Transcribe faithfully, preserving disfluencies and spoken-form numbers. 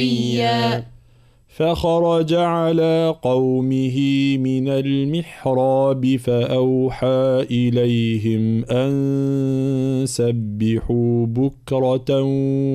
فخرج على قومه من المحراب فأوحى إليهم أن سبحوا بكرة